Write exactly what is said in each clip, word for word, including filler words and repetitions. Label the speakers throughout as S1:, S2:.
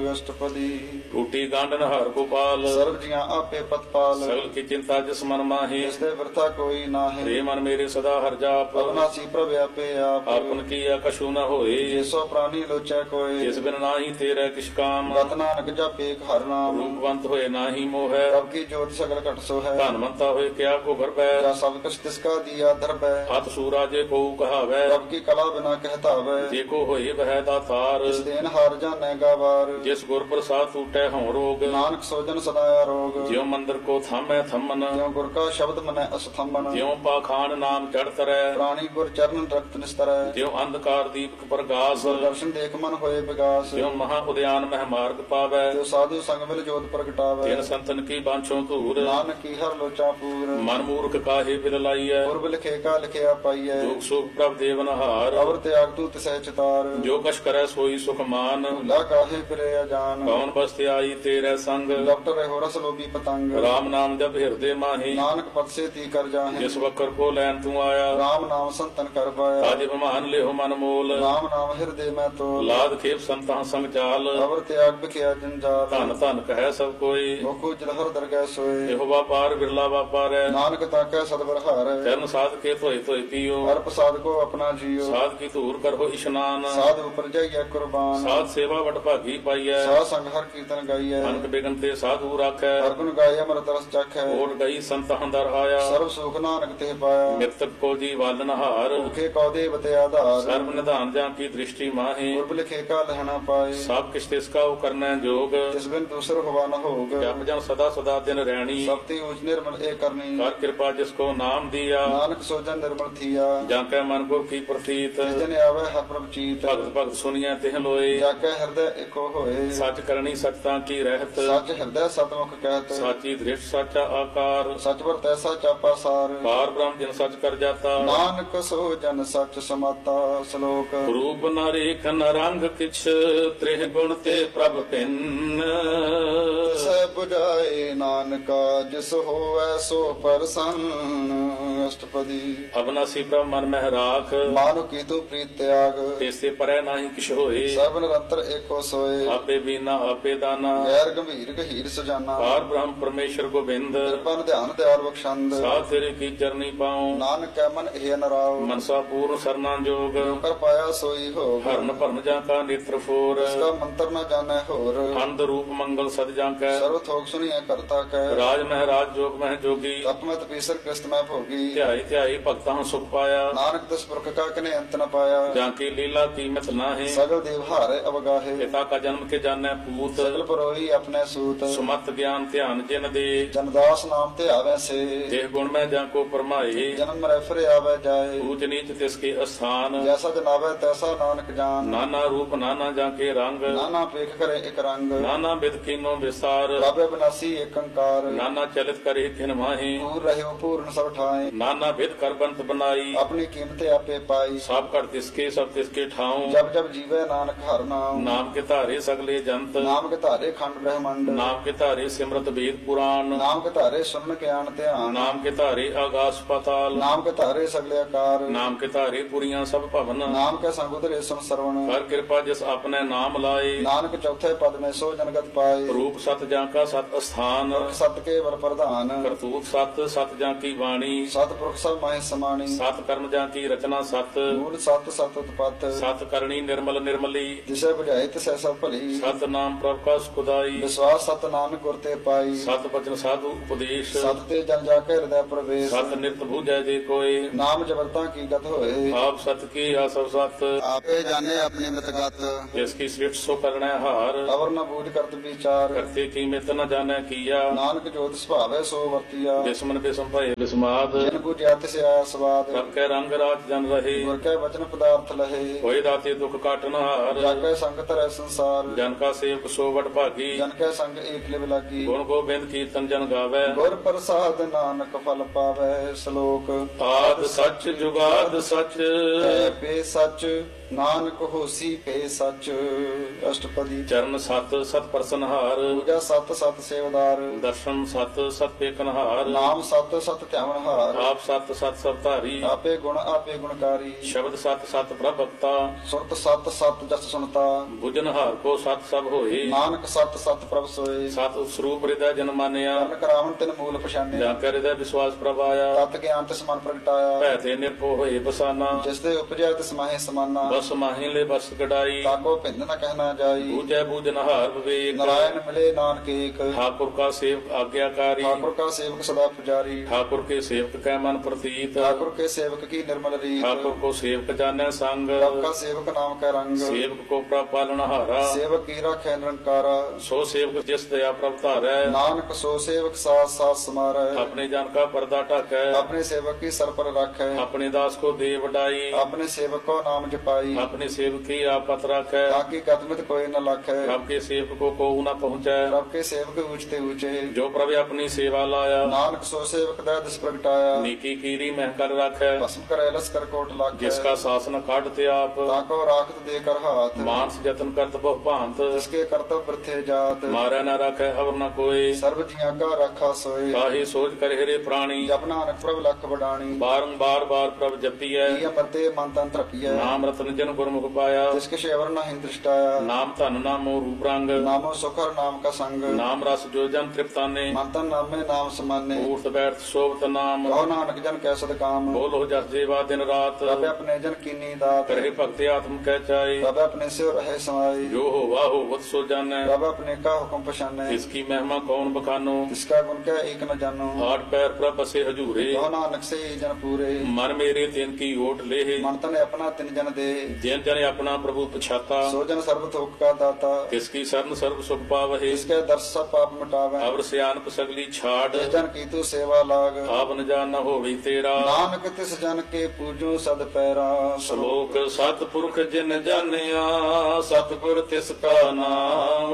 S1: ਅਸ਼ਟਪਦੀ।
S2: ਟੂਟੀ ਗਾਂਡਨ ਹਰ ਗੋਪਾਲ,
S1: ਸਰਬ ਜੀਆਂ ਆਪੇ ਪਤਪਾਲ।
S2: ਸਗਲ ਕੀ ਚਿੰਤਾ ਜਿਸ ਮਨ ਮਾਹੀ,
S1: ਜਿਸ ਦੇ ਵਰਤਾ ਕੋਈ ਨਾਹੀਂ।
S2: ਰੇ ਮਨ ਮੇਰੇ ਸਦਾ ਹਰ ਜਾਪ,
S1: ਅਵਨਾਸੀ ਪ੍ਰਭ ਆਪੇ ਆਪ।
S2: ਆਪਨ ਕੀਆ ਕਛੂ ਨ ਹੋਏ,
S1: ਜਿਸੋ ਪ੍ਰਾਨੀ ਲੋਚੈ ਕੋਇ।
S2: ਜਿਸ ਬਿਨ ਨਾਹੀ ਤੇਰਾ ਕਿਛ ਕਾਮ,
S1: ਗਤ ਨਾਨਕ ਜਪੇ ਹਰ ਨਾਮ।
S2: ਰੂਪਵੰਤ ਹੋਏ ਨਾਹੀ ਮੋਹੈ,
S1: ਪ੍ਰਭ ਕੀ ਜੋਤ ਸਗਲ ਘਟ ਸੋ ਹੈ।
S2: ਧਨਵੰਤਾ ਹੋਏ ਕਿਆ ਕੋ ਗਰਬੈ,
S1: ਜਾਂ ਸਭ ਕਛ ਤਿਸਕਾ ਦੀਆ ਧਰਬੈ।
S2: ਹੱਥ ਸੂਰਾ ਜੇ ਕੋ ਕਹਾਵੈ,
S1: ਪ੍ਰਭ ਕੀ ਕਲਾ ਬਿਨਾ ਕਹਿਤਾਵੈ।
S2: ਜੇ ਕੋ ਹੋਏ ਵਹਿ ਦਾਤਾਰ,
S1: ਇਸ ਦੇਨ ਹਾਰ ਜਾਣੈ ਗਾਵਾਰ।
S2: ਜਿਸ ਗੁਰ ਪ੍ਰਸਾਦ ਟੂਟੈ ਹਉ ਰੋਗ,
S1: ਨਾਨਕ ਸੋਜਨ ਸਦਾ ਆਰੋਗ।
S2: ਜਿਉ ਮੰਦਰ ਕੋ ਥਾਮੈ ਥੰਮਨ,
S1: ਜਿਉ ਗੁਰ ਕਾ ਸ਼ਬਦ ਮਨੈ ਅਸਥੰਬਨ।
S2: ਜਿਉ ਪਾਖਾਨ ਨਾਮ ਚੜ ਤਰੈ,
S1: ਪ੍ਰਾਣੀ ਗੁਰ ਚਰਨ ਰਖਤ ਨਿਸਤਰੈ।
S2: ਜਿਉ ਅੰਧਕਾਰ ਦੀਪਕ ਪ੍ਰਗਾਸ,
S1: ਦਰਸ਼ਨ ਦੇਖ ਮਨ ਹੋਏ ਵਿਗਾਸ।
S2: ਜਿਉ ਮਹਾ ਉਦਿਆਨ ਮਹਿ ਮਾਰਗ ਪਾਵੈ,
S1: ਜੋ ਸਾਧੂ ਸੰਗ ਮਿਲ ਜੋਤ ਪ੍ਰਗਟਾਵੈ।
S2: ਤਿਨ ਸੰਤਨ ਕੀ ਬਾਂਛੋ ਧੂਰ,
S1: ਨਾਨਕ ਕੀ ਹਰ ਲੋਚਾ ਪੂਰ।
S2: ਮਨ ਮੂਰਖ ਕਾਹੇ ਬਿਲ ਲਾਈਐ,
S1: ਪੁਰਬ ਲਿਖੇ ਕਾ ਲਿਖਿਆ ਪਾਈਐ।
S2: ਜੋਗ ਸੁਖ ਪ੍ਰਭ ਦੇਵਨਹਾਰ,
S1: ਅਵਰ ਤਿਆਗ ਤੂ ਤਿਸੈ ਚਿਤਾਰ।
S2: ਜੋ ਕਛ ਕਰੈ ਸੋਈ ਸੁਖ ਮਾਨ,
S1: ਭੂਲਾ ਕਾਹੇ ਫਿਰੇ ਅਜਾਨ।
S2: ਕੌਣ ਬਸਤਿ ਆਈ ਤੇਰੇ ਸੰਗ,
S1: ਡਾਕਟਰ ਰਹਿਓ ਰਸ ਲੋਭੀ ਪਤੰਗ।
S2: ਰਾਮ ਨਾਮ ਜਪ ਹਿਰਦੇ ਮਾਹੀ,
S1: ਨਾਨਕ ਪਤ ਸੇਤੀ ਕਰ ਜਾਹੇ।
S2: ਜਿਸ ਵਕਰ ਕੋ ਲੈਣ ਤੂੰ ਆਇਆ,
S1: ਰਾਮ ਨਾਮ ਸੰਤਨ ਕਰ ਪਾਇਆ।
S2: ਤਾਜੇ ਬਮਾਨ ਲਿਓ ਮਨ ਮੋਲ,
S1: ਰਾਮ ਨਾਮ ਹਿਰਦੇ ਮੈਂ ਤੋਲ।
S2: ਲਾਦ ਖੇਪ ਸੰਤਾਂ ਸੰਗ ਚਾਲ,
S1: ਅਵਰ ਤਿਆਗ ਬਿਖਿਆ ਜੰਜਾਲ।
S2: ਧਨ ਧਨ ਕਹਿ ਸਭ ਕੋਈ,
S1: ਮੁਖੋ ਜਲਹਰ ਦਰਗਹਿ ਸੋਏ।
S2: ਇਹੋ ਵਾਪਾਰ ਬਿਰਲਾ ਵਾਪਾਰੈ,
S1: ਨਾਨਕ ਤਾਕੈ ਸਤਿਵਰ ਹਾਰੈ।
S2: ਚਰਨ ਸਾਧ ਕੇ ਧੋਏ ਧੋਏ ਪੀਓ,
S1: ਹਰ ਪ੍ਰਸਾਦ ਕੋ ਆਪਣਾ ਜੀਓ।
S2: ਸਾਧ ਕੀ ਧੂਰ ਕਰੋ ਇਸ਼ਨਾਨ,
S1: ਸਾਧ ਉਪਰ ਜਾਈਐ ਕੁਰਬਾਨ।
S2: ਸਾਧ ਸੇਵਾ ਵਡ ਭਾਗੀ ਪਾਈਐ,
S1: ਸਾਧ ਸੰਗ ਹਰ ਕੀਰਤਨ ਗਾਈਐ।
S2: ਅਨਕ ਬਿਗਨ ਤੇ ਸਾਧੂ ਰਾਖੈ,
S1: ਹਰ ਗੁਣ ਗਾਏ ਅਮਰਤ ਰਸ ਚਖੈ।
S2: ਓਟ ਗਈ ਸੰਤ ਹੰਦਰ ਆਇਆ,
S1: ਸਰਬ ਸੁਖ ਨਾਨਕ ਤੇ ਪਾਇਆ।
S2: ਮਿਰਤਕ ਕੋ ਜੀ ਵਾਲਨ ਹਾਰ,
S1: ਭੁਖੇ ਕਉ ਬਤੇ ਆਧਾਰ।
S2: ਸਰਬ ਨਿਧਾਨ ਜਾਂ ਕੀ ਦ੍ਰਿਸ਼ਟੀ ਮਾਹੀ,
S1: ਪੁਰਬ ਲਿਖੇ ਕਾ ਲਹਿਣਾ ਪਾਏ।
S2: ਸਭ ਕਿਛ ਤਿਸ ਕਾ ਕਰਨੈ ਜੋਗ,
S1: ਜਿਸ ਬਿਨ ਦੂਸਰ ਹੋਵਾ ਨ ਹੋਗ।
S2: ਜਪ ਜਨ ਸਦਾ ਸਦਾ ਦਿਨ ਰਹਿਣੀ,
S1: ਸਭ ਤੇ ਉਚ ਨਿਰਮਲ ਏ ਕਰਨੀ।
S2: ਕਰ ਕਿਰਪਾ ਜਿਸ ਕੋ ਨਾਮ ਦੀਆ,
S1: ਨਾਨਕ ਸੋਜਨ ਨਿਰਮਲ ਥੀਆ।
S2: ਜਾਂ ਕੈ ਮਨ ਗੁਰ ਕੀ ਪ੍ਰਤੀਤ,
S1: ਜਿਸ ਜਨ ਆਵੈ ਹਰ ਪ੍ਰਭ ਚੀਤ।
S2: ਭਗਤ ਭਗਤ ਸੁਣੀਐ ਤਿਹ ਲੋਏ,
S1: ਜਾ ਕੈ ਹਿਰਦੈ ਏਕੋ ਹੋਏ।
S2: ਸੱਚ ਕਰਨੀ ਸਚਤਾ ਕੀ ਰਹਿਤ,
S1: ਸੱਚ ਹਿਰਦੈ ਸਤਮੁਖ ਕਹਿਤ।
S2: ਸਾਚੀ ਦ੍ਰਿਸ਼ਟ ਸਾਚਾ ਆਕਾਰ,
S1: ਸਚ ਵਰ ਤੈਸਾ ਚਾਪਾ ਸਾਰ।
S2: ਪਾਰ ਬ੍ਰਹਮ ਜਿਨ ਸਚ ਕਰ ਜਾਤਾ,
S1: ਨਾਨਕ ਸੋ ਜਨ ਸਚ ਸਮਾਤਾ। ਸ਼ਲੋਕ
S2: ਰੂਪ ਨ ਰੇਖ ਨ ਰੰਗ ਕਿਛ, ਤ੍ਰਿਹ ਗੁਣ ਤੇ ਪ੍ਰਭ ਭਿੰਨ।
S1: ਸੈ ਬੁਝਾਏ ਨਾਨਕਾ ਜਿਸ ਹੋਵੈ ਸੋ ਪਰਸੰਨ। ਅਸ਼ਟਪਦੀ।
S2: ਅਬਨਾਸੀ ਪ੍ਰਭ ਮਨ ਮਹਿ ਰਾਖ,
S1: ਮਾਨੁ ਕੀ ਤੂ ਪ੍ਰੀਤ ਤਿਆਗ।
S2: ਤੇਸੇ ਪਰੈ ਨਾਹੀ ਕਿਛ ਹੋਏ,
S1: ਸਭ ਨਿਰੰਤਰ ਏਕੋ ਸੋਏ।
S2: ਆਪੇ ਬੀਨਾ ਆਪੇ ਦਾਨਾ,
S1: ਗੈਰ ਗੰਭੀਰ ਗਹੀਰ ਸੁਜਾਨਾ।
S2: ਪਾਰ ਬ੍ਰਹਮ ਪਰਮੇਸ਼ਰ ਗੋਬਿੰਦ,
S1: ਕਿਰਪਨ ਧਿਆਨ ਦਿਆਲ ਬਖਸ਼ੰਦ।
S2: ਸਾਧ ਤੇਰੇ ਕੀ ਚਰਨੀ ਪਾਉ,
S1: ਨਾਨਕ ਕੈ ਮਨ ਇਹ ਨਰਾਉ।
S2: ਮਨਸਾ ਪੂਰਨ ਸਰਨਾ ਜੋਗ,
S1: ਕਰ ਪਾਇਆ ਸੋਈ ਹੋਗ।
S2: ਹਰਨ ਭਰਨ ਜਾਂ ਕਾ ਨੇਤਰ ਫੋਰ,
S1: ਇਸਕਾ ਮੰਤਰ ਨ ਜਾਣੈ ਹੋਰ।
S2: ਅੰਧ ਰੂਪ ਮੰਗਲ ਸਦ ਜਾਂ ਕੈ,
S1: ਸਰਵ ਥੋਕ ਸੁਣੀਐ ਕਰਤਾ ਕੈ।
S2: ਰਾਜ ਮਹਿ ਰਾਜ ਜੋਗ ਮਹਿ ਜੋਗੀ,
S1: ਤਪਮਤ ਪੀਸਰ ਕ੍ਰਿਸਤ ਮੈਂ ਭੋਗੀ।
S2: ਧਿਆਈ ਧਿਆਈ ਭਗਤਾਂ ਸੁਖ ਪਾਇਆ,
S1: ਨਾਨਕ ਤਿਸ ਪੁਰਖ ਕਾ ਕਨੇ ਅੰਤ ਨ ਪਾਇਆ।
S2: ਜਾਂ ਕੀ ਲੀਲਾ ਕੀਮਤ ਨਾਹੀ,
S1: ਸਗਲ ਦੇਵ ਹਾਰੇ ਅਵਗਾਹੇ।
S2: ਪਿਤਾ ਕਾ ਜਨਮ ਕੇ ਜਾਣੈ ਪੂਤ,
S1: ਸਗਲ ਪਰੋਹੀ ਆਪਣੇ ਸੂਤ।
S2: ਸੁਮਤ ਗਿਆਨ ਧਿਆਨ ਜਿਨ ਦੇ,
S1: ਜਨਦਾਸ ਨਾਮ ਤੇ ਆਵੈ ਸੇ।
S2: ਦੇਹ ਗੁਣ ਮੈਂ ਜਾਂ ਕੋ ਪਰਮਾਏ,
S1: ਜਨਮ ਮਰੈ ਫਿਰੇ ਆਵੈ ਜਾਏ।
S2: ਊਚ ਨੀਚ ਤਿਸ ਕੇ ਅਸਥਾਨ,
S1: ਜੈਸਾ ਜਨਾਵੈ ਤੈਸਾ ਨਾਨਕ ਜਾਨ।
S2: ਨਾਨਾ ਰੂਪ ਨਾਨਾ ਜਾਂ ਕੇ ਰੰਗ,
S1: ਨਾਨਾ ਪੇਖ ਕਰੇ ਇਕ ਰੰਗ।
S2: ਨਾਨਾ ਬਿਦ ਕੀਨੋ ਵਿਸਾਰ,
S1: ਬਾਬੇ ਬਨਾਸੀ ਏਕ ਅੰਕਾਰ।
S2: ਨਾਨਾ ਚਲਿਤ ਕਰੇ ਖਿਨ ਮਾਹੀ,
S1: ਪੂਰ ਰਹਿਓ ਪੂਰਨ ਸਭ ਠਾਏ।
S2: ਨਾਨਾ ਬਿਦ ਕਰ ਬੰਤ ਬਨਾਈ,
S1: ਆਪਣੀ ਕੀਮਤ ਆਪੇ ਪਾਈ।
S2: ਸਭ ਘਟ ਤਿਸਕੇ ਸਭ ਤਿਸਕੇ ਠਾਉ,
S1: ਜਬ ਜਬ ਜੀਵੈ ਨਾਨਕ ਹਰ ਨਾਮ।
S2: ਨਾਮ ਕੇ ਧਾਰੇ ਸਗਲੇ ਜੰਤ,
S1: ਨਾਮ ਕੇ ਧਾਰੇ ਖੰਡ ਬ੍ਰਹਮੰਡ।
S2: ਨਾਮ ਕੇ ਧਾਰੇ ਸਿਮਰਤ ਵੇਦ ਪੁਰਾਣ,
S1: ਨਾਮ ਕੇ ਧਾਰੇ ਸੁਨਨ ਗਿਆਨ ਧਿਆਨ।
S2: ਨਾਮ ਕੇ ਧਾਰੇ ਆਗਾਸ ਪਾਤਾਲ,
S1: ਨਾਮ ਕੇ ਧਾਰੇ ਸਗਲੇ ਆਕਾਰ।
S2: ਨਾਮ ਕੇ ਧਾਰੇ ਪੁਰੀਆਂ ਸਭ ਭਵਨ,
S1: ਨਾਮ ਕੇ ਸੰਗ ਉਧਰੇ ਸੁਨ ਸਰਵਣ।
S2: ਕਰ ਕਿਰਪਾ ਜਿਸ ਆਪਣੇ ਨਾਮ ਲਾਏ,
S1: ਨਾਨਕ ਚੌਥੇ ਪਦ ਮੈਂ ਸੋ ਜਨਗਤ ਪਾਏ।
S2: ਰੂਪ ਸਤ ਜਾਂ ਕਾ ਸਤ ਅਸਥਾਨ,
S1: ਸਤ ਕੇ ਵਰ ਪ੍ਰਧਾਨ।
S2: ਕਰਤੂਤ ਸਤ ਸਤ ਜਾਂ ਕੀ ਬਾਣੀ,
S1: ਸਤ ਪੁਰਖ ਸਭ ਮਾਹਿ ਸਮਾਣੀ।
S2: ਸਤ ਕਰਮ ਜਾਂ ਕੀ ਰਚਨਾ ਸਤ,
S1: ਮੂਲ ਸਤ ਸਤ ਉਤਪਤ।
S2: ਸਤ ਕਰਨੀ ਨਿਰਮਲ ਨਿਰਮਲੀ,
S1: ਜਿਸੇ ਬੁਝਾਏ ਤਿਸੈ ਸਭ ਭਲੀ।
S2: ਸਤ ਨਾਮ ਪ੍ਰਭ ਕਾ ਸੁਖਦਾਈ,
S1: ਵਿਸ਼ਵਾਸ ਸਤ ਨਾਨਕ ਗੁਰ ਤੇ ਪਾਈ।
S2: ਸਤ ਬਚਨ ਸਾਧੂ ਉਪਦੇਸ਼,
S1: ਸਤ ਤੇ ਜਨ ਜਾ ਕੇ ਹਿਰਦੈ ਪ੍ਰਵੇਸ਼।
S2: ਸਤ ਨਿਤ ਬੂਝੈ ਜੇ ਕੋਏ,
S1: ਨਾਮ ਜਬਰਤਾ ਕੀ ਗਤ ਹੋਏ।
S2: ਆਪ ਸਤ ਕੀ ਆ ਸਭ ਸਤ,
S1: ਆਪੇ ਜਾਣੇ ਆਪਣੀ ਮਿਤਗਤ।
S2: ਜਿਸ ਕੀ ਸ੍ਰਿਸ਼ਟ ਸੋ ਕਰਣੈ ਹਾਰ,
S1: ਅਵਰ ਨ ਬੂਝ ਕਰਤ ਵਿਚਾਰ।
S2: ਕਰਤੇ ਕੀ ਮਿਤ ਨ ਜਾਣੈ ਕੀਆ,
S1: ਨਾਨਕ ਜੋਤ ਸੁਭਾਵੈ ਸੋ ਵਰਤੀਆ।
S2: ਬਿਸਮਨ ਬਿਸਮ ਭਏ ਬਿਸਮਾਦ,
S1: ਜਿਨ ਬੁਝਿਆ ਤਿਸ ਆਇਆ ਸਵਾਦ।
S2: ਸਭ ਕੈ ਰੰਗ ਰਾਜ ਜਨ ਰਹੇ,
S1: ਗੁਰ ਕੈ ਵਚਨ ਪਦਾਰਥ ਲਹੇ।
S2: ਹੋਏ ਦਾਤੇ ਦੁਖ ਕਾਟਨ ਹਾਰ,
S1: ਜਗ ਕੈ ਸੰਗ ਧਰੈ ਸੰਸਾਰ।
S2: ਜਨ ਕਾ ਸੇਵਕ ਸੋ ਵਡ ਭਾਗੀ,
S1: ਜਨ ਕੈ ਸੰਗ ਏਕ ਲਿਵ ਲਾਗੀ।
S2: ਗੁਣ ਗੋਬਿੰਦ ਕੀਰਤਨ ਜਨ ਗਾਵੈ,
S1: ਗੁਰ ਪ੍ਰਸਾਦ ਨਾਨਕ ਫਲ ਪਾਵੈ। ਸ਼ਲੋਕ
S2: ਆਦ ਸੱਚ ਜੁਗਾਦ ਸੱਚ,
S1: ਹੈ ਬੇ ਸੱਚ ਨਾਨਕ ਹੋਸੀ ਪੇ ਸੱਚ। ਅਸ਼ਟਪਦੀ।
S2: ਚਰਨ ਸਤ ਸਤ ਪ੍ਰਸਨਹਾਰ,
S1: ਪੂਜਾ ਸਤ ਸਤ ਸੇਵਦਾਰ।
S2: ਦਰਸ਼ਨ ਸਤ ਸਤ ਪੇਖਨਹਾਰ,
S1: ਨਾਮ ਸਤ ਸਤ ਧਿਆਵਨਹਾਰ।
S2: ਆਪ ਸਤ ਸਤ ਸਭ ਧਾਰੀ,
S1: ਆਪੇ ਗੁਣ ਆਪੇ ਗੁਣਕਾਰੀ।
S2: ਸ਼ਬਦ ਸਤ ਸਤ ਪ੍ਰਭਕਤਾ,
S1: ਸੁਰਤ ਸਤ ਸਤ ਜਸ ਸੁਣਤਾ।
S2: ਬੁਝਨਹਾਰ ਕੋ ਸਤ ਸਭ ਹੋਏ,
S1: ਨਾਨਕ ਸਤ ਸਤ ਪ੍ਰਭ ਸੋਏ।
S2: ਸਤ ਸਰੂਪ ਹਿਰਦੈ ਜਨ ਮਾਨਿਆ,
S1: ਕਰਨ ਕਰਾਵਨ ਤਿਨ ਮੂਲ ਪਛਾਨਿਆ।
S2: ਜਾਂ ਕਰ ਹਿਰਦੈ ਵਿਸ਼ਵਾਸ ਪ੍ਰਭ ਆਇਆ,
S1: ਤਤ ਗਿਆਨ ਤਿਸ ਮਨ ਪ੍ਰਗਟਾਇਆ।
S2: ਭੈ ਤੇ ਨਿਰਭਉ ਹੋਏ ਬਸਾਨਾ,
S1: ਜਿਸ ਦੇ ਉਪਜਿਆ ਤਿਸ ਮਾਹੇ ਸਮਾਨਾ।
S2: ਬਸ ਮਾਹੀ ਲੈ ਬਸ ਕਢਾਈ,
S1: ਤਾਕੋ ਭਿੰਨ ਨ ਕਹਿਣਾ ਜਾਈ।
S2: ਬੂਝੈ ਬੂਝਨਹਾਰ ਵਿਵੇਕ,
S1: ਨਾਰਾਇਣ ਮਿਲੇ ਨਾਨਕ ਏਕ।
S2: ਠਾकुर का सेवक आज्ञाकारी,
S1: ठाकुर का सेवक सदा पुजारी।
S2: ठाकुर के सेवक कै मन प्रतीत,
S1: ठाकुर के सेवक की निर्मल रीत।
S2: ठाकुर को सेवक जाने संग,
S1: प्रभ का सेवक नाम का रंग।
S2: सेवक को प्रभ पालनहारा,
S1: सेवक की राखै निरंकारा।
S2: सो सेवक जिस दया प्रभ धारै,
S1: नानक सो सेवक साथ साथ समारै।
S2: अपने जन का पर्दा ढाकै,
S1: अपने सेवक की सर पर राखै।
S2: अपने दास को दे वडाई,
S1: अपने सेवक को नाम जपाई।
S2: अपने सेवक की आपत राखै,
S1: ताकि कदमत कोई न लाखै।
S2: प्रभ के सेवक को को न पहुँचै,
S1: प्रभ के सेवक ऊंचते ऊंचे।
S2: जो प्रभ अपनी सेवा लाया,
S1: नानक सो सेवक दै दिस प्रगटाया।
S2: नीकी कीरी मह कर राखै,
S1: भस्म करे लस कर कोट लाखै।
S2: जिसका शासन काटते आप,
S1: ताको राखत दे कर हाथ।
S2: मानस जतन करत बहु भांत,
S1: जिसके कर्तव्य वृथे जात।
S2: मारै न राखै अवर न कोई,
S1: सर्व जिया का राखा सोए।
S2: काहे सोच कर हिरे प्राणी,
S1: जप नानक प्रभ लख बडाणी।
S2: बारंबार बार प्रभ जपियै,
S1: ये मरते मन तन तृपिय।
S2: नाम रतन जन गुरमुख पाया,
S1: जिसके शेवर न हिं दृष्टाया।
S2: नाम धन नामो रूप रंग,
S1: नामो सुखर नाम का संग।
S2: नाम रस जो जन तृप्ताने,
S1: मन तन नामे नाम समाने।
S2: ऊर्त बैठ शोभत नाम,
S1: कहो नानक जन कैसद काम।
S2: बोलो जस जेवा दिन रात,
S1: रब अपने जन कीनी दात।
S2: करे भक्ति आत्म कह चाहे,
S1: रब अपने से रहे समाई।
S2: जो हो वाहो वत सो जानै,
S1: रब अपने का हुक्म पछाने।
S2: इसकी महिमा कौन बखानो,
S1: इसका गुण क्या एक न जानो।
S2: आठ पैर प्रभ बसे हजूरे,
S1: कहो नानक से ही जन पूरे।
S2: मन मेरे तिन की ओट ले,
S1: मन तन अपना तिन जन दे।
S2: जिन जन अपना प्रभु पछाता,
S1: सो जन सर्व थोक का दाता।
S2: तिसकी शरण सर्व सुख पावहे,
S1: इसके दर्श सब पाप मिटावे।
S2: अवर सियानप सगली छाड़,
S1: जिस जन की तू सेवा लाग।
S2: आप न जान न होवी तेरा,
S1: नानक तिस जन के पूजो सद पैरा।
S2: श्लोक सतपुरख जिन जानिया, सतगुर तिसका नाम,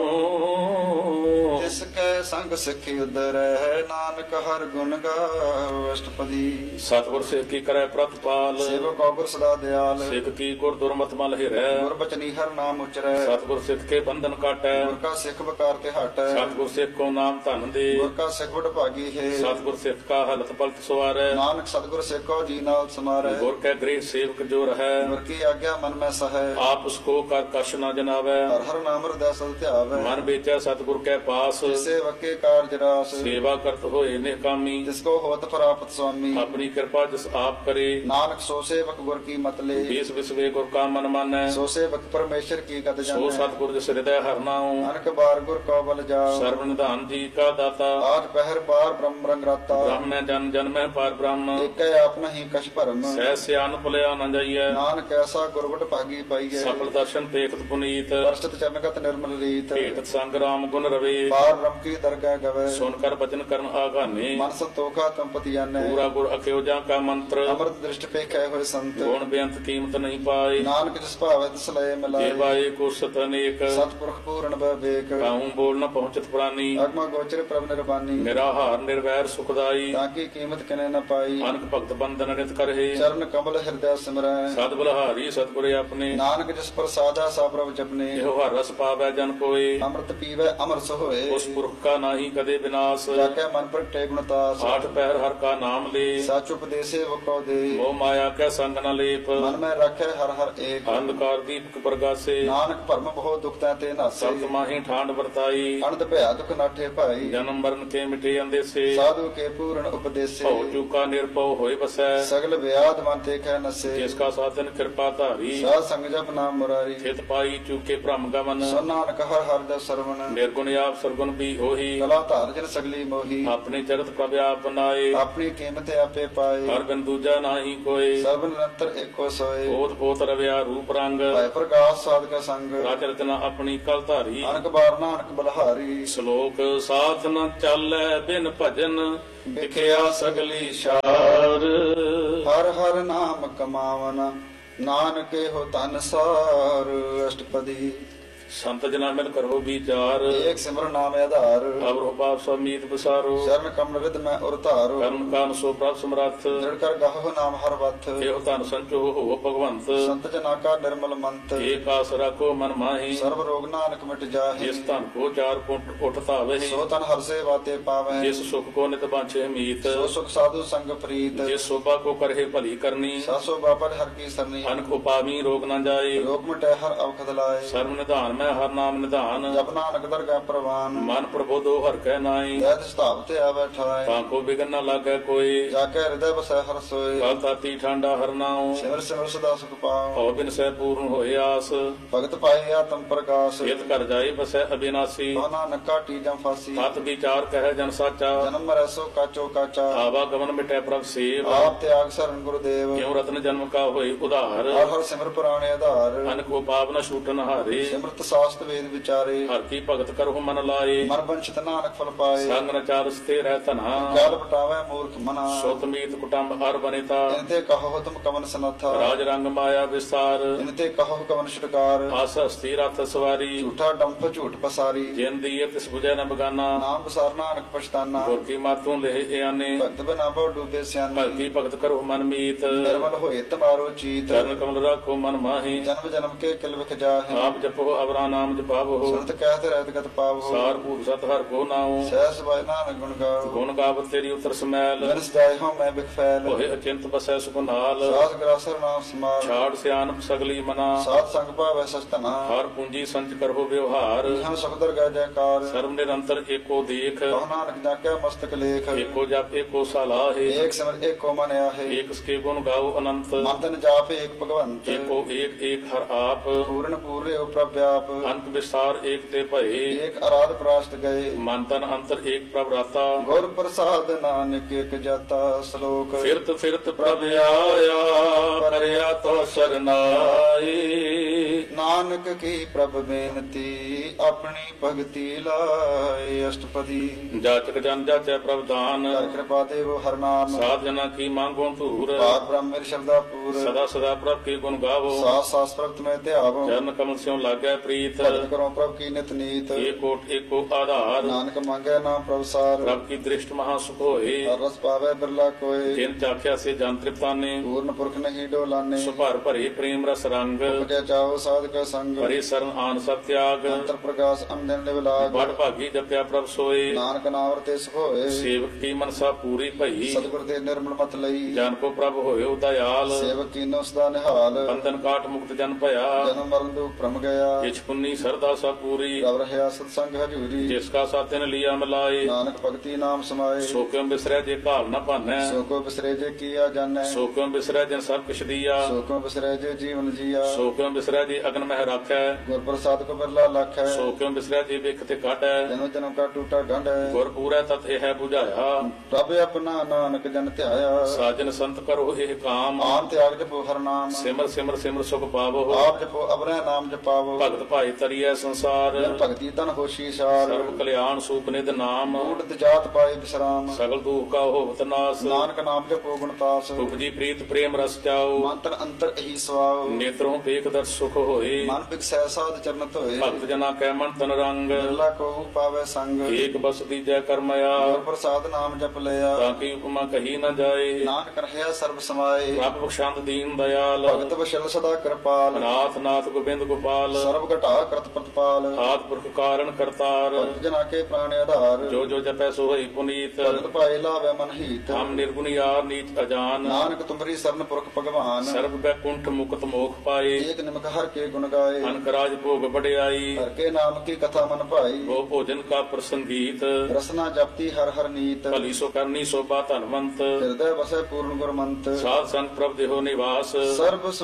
S1: तिसके संग सिखी उदर है। नानक हर गुण गाओ। अष्टपदी।
S2: सतगुर सिख की करे प्रतिपाल,
S1: सेवक गुर सदा दयाल।
S2: सिख की गुर दुर्मत मल हिरै,
S1: गुर बचनी हर नाम उचरै।
S2: सतगुर सिख के बंधन काटै,
S1: गुर का सिख बकार ते हटै।
S2: सतगुर सिख को नाम धन दे,
S1: गुर का सिख बड़ भागी है।
S2: सतगुर सिख का हलत पलत सवारै,
S1: नानक सतगुर सिख को जी नाल समारै।
S2: गुर के गृह सेवक जो रहै,
S1: गुर की आज्ञा मन में सहै।
S2: आप उसको कर कश न जनावै,
S1: हर हर नाम हृदय सद ध्यावै।
S2: मन बेचै सतगुर के पास,
S1: सेवक के कारज रास।
S2: सेवा करत होए निकामी,
S1: जिसको होत प्राप्त स्वामी।
S2: अपनी कृपा जिस आप करे,
S1: नानक सो सेवक गुर की मत ले।
S2: बीस विश्वे गुर का मन मानै,
S1: सो सेवक परमेश्वर की गद
S2: सो
S1: जानै।
S2: सतगुर जिस हृदय हर नाऊ,
S1: नानक बार गुर को बल जाओ।
S2: सर्व निधान जी का दाता,
S1: आज पहर बार ब्रह्म रंग राता।
S2: ब्रह्म जन जन में पार ब्रह्म,
S1: एक अपना ही कछ भरम।
S2: सह सियान भुलिया न जाइए,
S1: नानक ऐसा गुरबट भागी पाइए।
S2: सफल दर्शन देखत पुनीत,
S1: वर्षत चरणगत निर्मल रीत।
S2: भेटत संग राम गुण रवे,
S1: बार ब्रह्म की दरगाह गवे।
S2: सुनकर वचन करन आगाने,
S1: मन संतोखा तंपति जाने।
S2: पूरा गुर अख्योजा का मंत्र,
S1: अमृत दृष्टि पे कहे हुए संत।
S2: गुण बेअंत कीमत नहीं पाए,
S1: नानक जिस भावे तिस लय मिलाए।
S2: जेवाए को सत अनेक,
S1: सतपुरख पूर्ण विवेक।
S2: काहू बोल न पहुंचत प्राणी,
S1: अगमा गोचर प्रभ निर्वाणी।
S2: निराहार निर्वैर सुखदाई,
S1: ताकि कीमत किने न पाई।
S2: अनक भक्त बंधन नित करहे,
S1: चरण कमल हृदय सिमरै।
S2: सद बलहारी सतगुरे अपने,
S1: नानक जिस प्रसादा सा प्रभ जपने।
S2: एहो हर रस पावै जन कोय,
S1: अमृत पीवै अमर सोए।
S2: उस पुरख का नाही कदे विनाश,
S1: जाके मन पर टे गुणतास।
S2: आठ पैर हर का नाम ले,
S1: सच उपदेशे वो को दे।
S2: मोह माया कै संग न लेप,
S1: मन में रखे हर हर एक।
S2: अंधकार दीपक प्रगासे,
S1: नानक भरम बहु दुख ते नासे।
S2: सप्त माही ठांड वर्ताई,
S1: अनंत भया दुख नाठे भाई।
S2: जन्म मरण के मिटे अंदेसे,
S1: साधु के पूर्ण उपदेशे।
S2: भव चूका निरपव होय बसै,
S1: सगल व्याध मन ते कह नसे।
S2: जिसका साधन कृपा धारी,
S1: साध संग जप नाम मुरारी।
S2: चित पाई चूके भ्रम गमन,
S1: सो नानक हर हर जप सरवण।
S2: निर्गुण आप सरगुण भी होही,
S1: कला धार जन सगली मोही।
S2: अपने चरत प्रभ आप बनाए,
S1: अपनी कीमत आपे पाए।
S2: हर बिन दूजा नाही कोय,
S1: सब निरंतर एको सोए।
S2: ओत पोत रव्या रूप रंग,
S1: भय प्रकाश साध का संग।
S2: राज रचना अपनी कल धारी,
S1: अनक बार नानक बलहारी।
S2: श्लोक साथ न चालै बिन भजन, विख्या सगली शार,
S1: हर हर नाम कमावना। नानके हो तन सार। अष्टपदी।
S2: ਸੰਤ ਜਨਾ ਮਿਲ ਕਰੋ ਵਿਚਾਰ
S1: ਏਕ ਸਿਮਰਨ ਨਾਮ ਆਧਾਰ
S2: ਅਵਰੋ ਪਾਪ ਸਮੀਤ ਬਸਾਰੋ
S1: ਚਰਨ ਕਮਲ ਰਿਦ ਮੈਂ ਉਰ ਧਾਰੋ
S2: ਕਰਨ ਕਾਨ ਸੋ ਪ੍ਰਭ ਸਮਰੱਥ
S1: ਦ੍ਰਿੜ ਕਰ ਗਾਹੋ ਨਾਮ ਹਰ ਵਥ
S2: ਇਹੋ ਧਨ ਸੰਚੋ ਹੋ ਭਗਵੰਤ
S1: ਸੰਤ ਜਨਾ ਕਾ ਨਿਰਮਲ ਮੰਤ
S2: ਏਕ ਆਸ ਰੱਖੋ ਮਨ ਮਾਹੀ
S1: ਸਰਬ ਰੋਗ ਨਾਨਕ ਮਿਟ ਜਾਹੇ
S2: ਜਿਸ ਧਨ ਕੋ ਚਾਰ ਪੁੰਟ ਉਠ ਧਾਵੇ
S1: ਸੋ ਤਨ ਹਰ ਸੇ ਬਾਤੇ ਪਾਵੈ
S2: ਜਿਸ ਸੁਖ ਕੋ ਨਿਤ ਬਾਂਛੇ ਮੀਤ
S1: ਸੋ ਸੁਖ ਸਾਧੂ ਸੰਗ ਪ੍ਰੀਤ
S2: ਜਿਸ ਸੋਭਾ ਕੋ ਕਰਹਿ ਭਲੀ ਕਰਨੀ
S1: ਸਾਸੋ ਬਾਪਰ ਹਰ ਕੀ ਸਰਨੀ
S2: ਅਨਕ ਉਪਾਵੀ ਰੋਗ ਨਾ ਜਾਏ
S1: ਰੋਗ ਮਿਟੈ ਹਰ ਅਵਖਦ ਲਾਏ
S2: ਸਰਬ ਨਿਧਾਨ ਮੈਂ ਹਰ ਨਾਮ ਨਿਧਾਨ
S1: ਜਪ ਨਾਨਕ ਦਰਗਾਹ ਪ੍ਰਵਾਨ
S2: ਮਨ ਪ੍ਰਬੋਧੋ ਹਰ ਕਹਿ ਨਾਈ
S1: ਜੈਤ ਸਤਾਵ ਤੇ ਆ ਬੈਠਾਏ
S2: ਤਾਂ ਕੋ ਬਿਗਨ ਨਾ ਲਾਗੈ ਕੋਈ
S1: ਜਾ ਕੇ ਹਿਰਦੈ ਬਸੈ ਹਰ ਸੋਏ
S2: ਕਲ ਤਾਤੀ ਠਾਂਡਾ ਹਰ ਨਾਉ
S1: ਸਿਮਰ ਸਿਮਰ ਸਦਾ ਸੁਖ ਪਾਉ
S2: ਹਉ ਬਿਨ ਸਹਿ ਪੂਰਨ ਹੋਏ ਆਸ
S1: ਭਗਤ ਪਾਏ ਆਤਮ ਪ੍ਰਕਾਸ਼
S2: ਇਤ ਕਰ ਜਾਏ ਬਸੈ ਅਬਿਨਾਸੀ
S1: ਸੋ ਨਾਨਕ ਕਾਟੀ ਜਮ ਫਾਸੀ
S2: ਤਤ ਵਿਚਾਰ ਕਹਿ ਜਨ ਸਾਚਾ
S1: ਜਨਮ ਮਰੈ ਸੋ ਕਾਚੋ ਕਾਚਾ
S2: ਆਵਾ ਗਮਨ ਮਿਟੈ ਪ੍ਰਭ ਸੇਵ
S1: ਆਪ ਤਿਆਗ ਸਰਨ ਗੁਰਦੇਵ
S2: ਕਿਉ ਰਤਨ ਜਨਮ ਕਾ ਹੋਏ ਉਧਾਰ
S1: ਹਰ ਹਰ ਸਿਮਰ ਪੁਰਾਣੇ ਆਧਾਰ
S2: ਅਨਕ ਕੋ ਪਾਪ ਨ ਛੂਟਨ ਹਾਰੇ
S1: ਸਿਮਰਤ ਸਾਸਤ ਵੇਦ ਵਿਚਾਰੇ
S2: ਹਰ ਕੀ ਭਗਤ ਕਰਹੁ ਮਨ ਲਾਏ
S1: ਮਨ ਬੰਛਤ ਨਾਨਕ ਫਲ ਪਾਏ
S2: ਸੰਗ ਨ ਚਾਰਸ ਤੇ ਰਹਿ ਧਨਾ
S1: ਕਾਲ ਪਟਾਵੇ ਮੂਰਖ ਮਨਾ
S2: ਸੁਤ ਮੀਤ ਕੁਟੰਬ ਹਰ ਬਨੇਤਾ
S1: ਇਨਤੇ ਕਹੋ ਤੁਮ ਕਮਨ ਸਨਥਾ
S2: ਰਾਜ ਰੰਗ ਮਾਇਆ ਵਿਸਤਾਰ
S1: ਇਨਤੇ ਕਹੋ ਕਮਨ ਛਟਕਾਰ
S2: ਆਸ ਹਸਤੀ ਰਥ ਸਵਾਰੀ
S1: ਝੂਠਾ ਡੰਫ ਝੂਠ ਪਸਾਰੀ
S2: ਜਿਨ ਦੀਏ ਤਿਸ ਬੁਝੈ ਨ ਬਗਾਨਾ
S1: ਨਾਮ ਬਸਾਰ ਨਾਨਕ ਪਛਤਾਨਾ
S2: ਗੁਰ ਕੀ ਮਾਤੋਂ ਲਹਿ ਇਆਨੇ
S1: ਭਗਤ ਬਨਾ ਬਹੁ ਡੂਬੇ ਸਿਆਨੇ
S2: ਭਗਤੀ ਭਗਤ ਕਰੋ ਮਨ ਮੀਤ
S1: ਨਿਰਮਲ ਹੋਏ ਤਮਾਰੋ ਚੀਤ
S2: ਚਰਨ ਕਮਲ ਰਾਖੋ ਮਨ ਮਾਹੀ
S1: ਜਨਮ ਜਨਮ ਕੇ ਕਿਲ ਵਿਖ ਜਾਹੇ
S2: ਆਪ ਜਪੋ ਅਵਰਾ ਨਾਮ ਜਪਾਵੋ
S1: ਸੁਨਤ ਕਹਿਤ ਰਹਿਤ ਗਤ ਪਾਵੋ
S2: ਸਾਰ ਭੂਤ ਸਤ ਹਰ ਕੋ ਨਾਉ
S1: ਸਹਿਸ ਬਾਇ ਨਾਨਕ ਗੁਣ ਗਾਓ
S2: ਗੁਣ ਗਾਵਤ ਤੇਰੀ ਉਤਰ ਸਮੈਲ
S1: ਬਿਨਸ ਜਾਏ ਹੋ ਮੈਂ ਬਿਖ ਫੈਲ
S2: ਹੋਏ ਅਚਿੰਤ ਬਸੈ ਸੁਖ ਨਾਲ
S1: ਸਾਧ ਗਰਾਸਰ ਨਾਮ ਸਮਾਲ
S2: ਛਾੜ ਸਿਆਨਪ ਸਗਲੀ ਮਨਾ
S1: ਸਾਧ ਸੰਗ ਭਾਵੈ ਸਚਤਨਾ
S2: ਹਰ ਪੂੰਜੀ ਸੰਚ ਕਰੋ ਵਿਵਹਾਰ
S1: ਹਮ ਸੁਖਦਰ ਗੈ ਜੈਕਾਰ
S2: ਸਰਬ ਨਿਰੰਤਰ ਏਕੋ ਦੇਖ
S1: ਕਹੋ ਨਾਨਕ ਜਾਕਿਆ ਮਸਤਕ ਲੇਖ
S2: ਏਕੋ ਜਪ ਏਕੋ ਸਲਾਹੇ
S1: ਏਕ ਸਿਮਰ ਏਕੋ ਮਨ ਆਹੇ
S2: ਏਕ ਸਕੇ ਗੁਣ ਗਾਓ ਅਨੰਤ
S1: ਮੰਤਨ ਜਾਪ ਏਕ ਭਗਵੰਤ
S2: ਏਕੋ ਏਕ ਏਕ ਹਰ ਆਪ
S1: ਪੂਰਨ ਪੂਰੇ ਪ੍ਰਭਿਆਪ
S2: ਅੰਤ ਵਿਸਤਾਰ ਏਕ ਤੇ ਭਏ
S1: ਏਕ ਅਰਾਧ ਪ੍ਰਾਸ਼ਟ ਗਏ
S2: ਮਨ ਤਨ ਅੰਤਰ ਏਕ ਪ੍ਰਭ ਰਾਤਾ
S1: ਗੁਰ ਪ੍ਰਸਾਦ ਨਾਨਕ ਏਕ ਜਾਤਾ ਸ਼ਲੋਕ
S2: ਫਿਰਤ ਫਿਰਤ ਪ੍ਰਭ ਆਇਆ ਕਰਿਆ ਤੋ ਸਰਨਾਈ
S1: ਨਾਨਕ ਕੀ ਪ੍ਰਭ ਬੇਨਤੀ ਆਪਣੀ ਭਗਤੀ ਲਾਏ ਅਸ਼ਟਪਦੀ
S2: ਜਾਚਕ ਜਨ ਜਾਚੈ ਪ੍ਰਭ ਦਾਨ
S1: ਕਰ ਕਿਰਪਾ ਦੇਵ ਹਰ ਨਾਮ
S2: ਸਾਧ ਜਨਾ ਕੀ ਮੰਗੋ ਧੂਰ
S1: ਪਾਰ ਬ੍ਰਹਮ ਮੇਰੀ ਸ਼ਰਧਾ ਪੂਰ
S2: ਸਦਾ ਸਦਾ ਪ੍ਰਭ ਕੀ ਗੁਣ ਗਾਵੋ
S1: ਸਾਸ ਸਾਸ ਪ੍ਰਭਤ ਮੈਂ ਧਿਆਵੋ
S2: ਚਰਨ ਕਮਲ ਸਿਉ ਲਾਗੈ ਪ੍ਰੀਤ
S1: ਭਗਤ ਕਰੋ ਪ੍ਰਭ ਕੀ ਨਿਤ ਨੀਤ
S2: ਏਕੋਟ ਏਕੋ ਆਧਾਰ
S1: ਨਾਨਕ ਮੰਗੈ ਨਾਮ ਪ੍ਰਭ ਸਾਰ
S2: ਪ੍ਰਭ ਕੀ ਦ੍ਰਿਸ਼ਟ ਮਹਾ ਸੁਖ ਹੋਏ
S1: ਹਰ ਰਸ ਪਾਵੇ ਬਿਰਲਾ ਕੋਏ
S2: ਜਿਨ ਚਾਖਿਆ ਸੇ ਜਨ ਤ੍ਰਿਪਤਾਨੇ
S1: ਪੂਰਨ ਪੁਰਖ ਨਹੀਂ ਡੋਲਾਨੇ
S2: ਸੁਭਰ ਭਰੇ ਪ੍ਰੇਮ ਰਸ ਰੰਗ
S1: ਉਪਜੈ ਚਾਓ ਸਾਧਕ ਸੰਗ
S2: ਭਰੇ ਸਰਨ ਆਨ ਸਤ ਤਿਆਗ
S1: ਅੰਤਰ ਪ੍ਰਕਾਸ਼ ਅੰਦਨ ਨਿਵਲਾਗ
S2: ਬੜ ਭਾਗੀ ਜਪਿਆ ਪ੍ਰਭ ਸੋਏ
S1: ਨਾਨਕ ਨਾਮ ਵਰਤੇ ਸੁਖ ਹੋਏ
S2: ਸੇਵਕ ਕੀ ਮਨਸਾ ਪੂਰੀ ਭਈ
S1: ਸਤਿਗੁਰ ਦੇ ਨਿਰਮਲ ਮਤ ਲਈ
S2: ਜਨ ਕੋ ਪ੍ਰਭ ਹੋਇਓ ਦਇਆਲ
S1: ਸੇਵਕ ਕੀਨੋ ਸਦਾ ਨਿਹਾਲ
S2: ਬੰਧਨ ਕਾਟ ਮੁਕਤ ਜਨ ਭਇਆ
S1: ਜਨਮ ਮਰਨ ਦੁਖ ਭ੍ਰਮ ਗਿਆ
S2: ਜਿਛ ਪੁੰਨੀ ਸਰਦਾ ਸਭ ਪੂਰੀ
S1: ਰਵ ਰਹਿਆ ਸਤ ਸੰਗ ਹਜੂਰੀ
S2: ਜਿਸ ਕਾ ਸਾਥਨ ਲਿਆ ਮਲਾਏ
S1: ਨਾਨਕ ਭਗਤੀ ਨਾਮ ਸਮਾਏ
S2: ਸੋ ਕਿਉ ਬਿਸਰੈ ਜੇ ਘਾਲ ਨਾ ਭਾਨੈ
S1: ਸੋ ਕੋ ਬਿਸਰੇ ਜੇ ਕੀਆ ਜਾਣੈ
S2: ਸੋ ਕਿਉ ਬਿਸਰੈ ਜਿਨ ਸਭ ਕਿਛ ਦੀਆ
S1: ਸੋ ਕੋ ਬਿਸਰੇ ਜੇ ਜੀਵਨ ਜੀਆ
S2: ਸੋ ਕਿਉ ਬਿਸਰੈ ਜੇ ਅਗਨ ਮਹਿ ਰਾਖੈ
S1: ਗੁਰ ਪ੍ਰਸਾਦ ਕੋ ਬਿਰਲਾ ਲਖ ਹੈ
S2: ਸੋ ਕਿਉ ਬਿਸਰੈ ਜੇ ਵਿਖ ਤੇ ਕਾਟੈ
S1: ਜਨਮ ਜਨਮ ਕਾ ਟੂਟਾ ਗੰਢ ਹੈ
S2: ਗੁਰ ਪੂਰੈ ਤਤ ਇਹ 부ਝਾਇਆ
S1: ਪ੍ਰਭ ਆਪਣਾ ਨਾਨਕ ਜਨ ਧਿਆਇਆ
S2: ਸਾਜਨ ਸੰਤ ਕਰੋ ਇਹ ਕਾਮ
S1: ਆਨ ਤਿਆਗ ਜਪੋ ਹਰ ਨਾਮ
S2: ਸਿਮਰ ਸਿਮਰ ਸਿਮਰ ਸੁਖ ਪਾਵੋ
S1: ਆਪ ਜਪੋ ਅਬਰੈ ਨਾਮ ਜਪਾਵੋ
S2: ਭਗਤ ਭਾਈ ਤਰੀਐ ਸੰਸਾਰ
S1: ਜਨ ਭਗਤੀ ਤਨ ਹੋਸ਼ੀ ਸਾਰ
S2: ਸਰਬ ਕਲਿਆਣ ਸੂਪ ਨਿਧ ਨਾਮ
S1: ਊਟਤ ਜਾਤ ਪਾਏ ਬਿਸਰਾਮ
S2: ਸਗਲ ਦੁਖ ਕਾ ਹੋਵਤ ਨਾਸ
S1: ਨਾਨਕ ਨਾਮ ਜਪੋ ਗੁਣਤਾਸ
S2: ਉਪਜੀ ਪ੍ਰੀਤ ਪ੍ਰੇਮ ਰਸ ਚਾਓ
S1: ਮੰਤਰ ਅੰਤਰ ਇਹੀ ਸਵਾਉ
S2: ਨੇਤਰੋਂ ਵੇਖ ਦਰ ਸੁਖ ਹੋਏ
S1: ਮਨ ਬਿਕਸੈ ਸਾਧ ਚਰਨਤ ਹੋਏ
S2: ਭਗਤ ਜਨਾ ਕੈ ਮਨ ਤਨ ਰੰਗ
S1: ਬਿਰਲਾ ਕੋ ਪਾਵੇ ਸੰਗ
S2: ਏਕ ਬਸ ਦੀਜੈ ਕਰਮਇਆ
S1: ਗੁਰ ਪ੍ਰਸਾਦ ਨਾਮ ਜਪ ਲਿਆ
S2: ਤਾਂ ਕੀ ਉਪਮਾ ਕਹੀ ਨ ਜਾਏ
S1: ਨਾਨਕ ਰਹਿਆ ਸਰਬ ਸਮਾਏ
S2: ਪ੍ਰਭ ਬਖਸ਼ੰਦ ਦੀਨ ਦਇਆਲ
S1: ਭਗਤ ਵਸ਼ਲ ਸਦਾ ਕਿਰਪਾਲ
S2: ਨਾਥ ਨਾਥ ਗੋਬਿੰਦ ਗੋਪਾਲ
S1: ਸਰਬ ਘਟਾ ਕਰਤ ਪ੍ਰਤਪਾਲ
S2: ਆਦ ਪੁਰਖ ਕਾਰਨ ਕਰਤਾਰ
S1: ਭਗਤ ਜਨਾ ਕੇ ਪ੍ਰਾਣ ਆਧਾਰ
S2: ਜੋ ਜੋ ਜਪੈ ਸੋ ਹੋਈ ਪੁਨੀਤ
S1: ਭਗਤ ਭਾਏ ਲਾਵੇ ਮਨ ਹੀਤ
S2: ਹਮ ਨਿਰਗੁਣ ਯਾਰ ਨੀਚ ਅਜਾਨ
S1: ਨਾਨਕ ਤੁਮਰੀ ਸਰਨ ਪੁਰਖ ਭਗਵਾਨ
S2: ਸਰਬ ਬੈਕੁੰਠ ਮੁਕਤ ਮੋਖ ਪਾਏ
S1: ਏਕ ਨਿਮਕ ਹਰ ਕੇ ਗੁਣ ਗਾਏ
S2: ਅਨਕ ਰਾਜ ਭੋਗ ਵਡਿਆਈ
S1: ਹਰ ਕੇ ਨਾਮ ਕੀ ਕਥਾ ਮਨ ਭਾਈ
S2: ਉਹ ਭੋਜਨ ਕਾ ਪ੍ਰਸੰਗੀਤ
S1: ਰਸਨਾ ਜਪਤੀ ਹਰ ਹਰ ਨੀਤ
S2: ਭਲੀ ਸੋ ਕਰਨੀ ਸੋਭਾ ਧਨਵੰਤ
S1: ਹਿਰਦੈ ਵਸੈ ਪੂਰਨ ਗੁਰਮੰਤ
S2: ਸਾਧ ਸੰਗ ਪ੍ਰਭ ਦੇਹੋ ਨਿਵਾਸ
S1: ਸਰਬ